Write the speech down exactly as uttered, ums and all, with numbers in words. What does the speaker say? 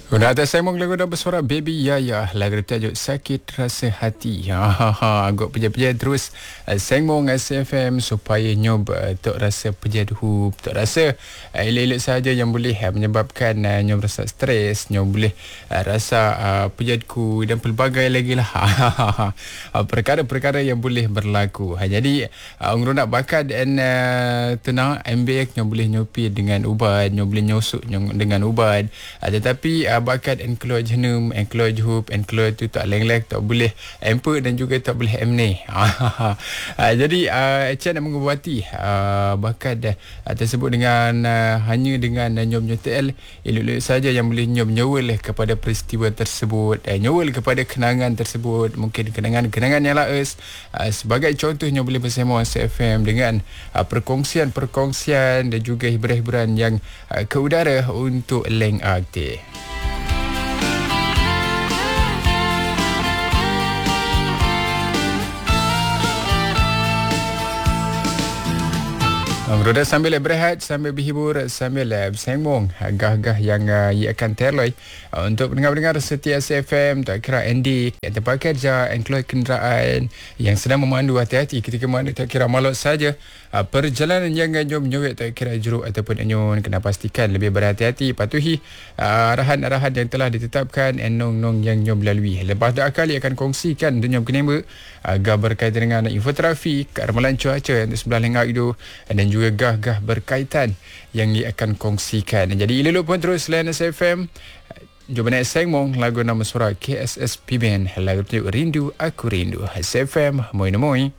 Guna atas saya lagu dah bersuara Baby Yaya, lagu tajuk Sakit Rasa Hati. Ha ha ha, agak peja-peja terus uh, sengmong S F M supaya nyob uh, tok rasa peja duhup, tok rasa uh, elok-elok saja yang boleh uh, menyebabkan uh, nyob rasa stres, nyob boleh uh, rasa uh, pejadku dan pelbagai lagi lah. uh, perkara-perkara yang boleh berlaku. Ha, jadi uh, orang nak bakat dan uh, tenang ambek nyob boleh nyopi dengan ubat, nyob boleh nyosuk nyob dengan ubat. Uh, tetapi uh, bakat and keluar jenum and keluar juhup and keluar tu tak leng-leng, tak boleh emper dan juga tak boleh emne. uh, jadi uh, Echan nak mengubati uh, bakat uh, tersebut dengan uh, hanya dengan uh, nyom nyotel elok-elok saja yang boleh nyom nyawal kepada peristiwa tersebut, uh, nyawal kepada kenangan tersebut, mungkin kenangan-kenangan yang laes. Uh, sebagai contoh nyom boleh bersama S F M dengan uh, perkongsian-perkongsian dan juga hiburan-hiburan yang uh, ke udara untuk leng aktif. Roda sambil berehat, sambil berhibur, sambil bersengmong gah-gah yang uh, ia akan terloi uh, untuk pendengar-pendengar setia S F M, tak kira Andy yang tempat kerja, yang keluar kenderaan, yang sedang memandu, hati-hati ketika mana tak kira malut saja. Uh, perjalanan yang jom nyowek tak kira jeruk ataupun anyun, kena pastikan lebih berhati-hati, patuhi uh, arahan-arahan yang telah ditetapkan enong-nong yang nyom lalui. Lepas dah akal ia akan kongsikan dengan penemba agak uh, berkaitan dengan info trafik, ramalan cuaca yang sebelah lengah itu, dan juga gah-gah berkaitan yang ia akan kongsikan. Jadi elok pun terus layan S F M. Jom naik sengmong lagu nama suara K S S P Band, lagu tu Rindu Aku Rindu. S F M, moi moi.